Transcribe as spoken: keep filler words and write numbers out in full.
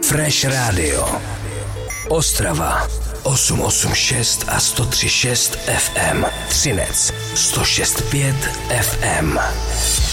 Fresh Radio Ostrava osm osm šest a sto tři šest ef em, Třinec sto šest pět ef em.